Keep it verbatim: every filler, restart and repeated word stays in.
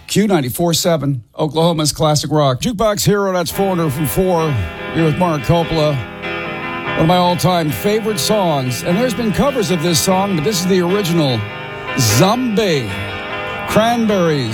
Q ninety-four seven, Oklahoma's classic rock. Jukebox Hero, that's four hundred from four. Here with Mark Coppola. One of my all-time favorite songs. And there's been covers of this song, but this is the original. Zombie. Cranberries.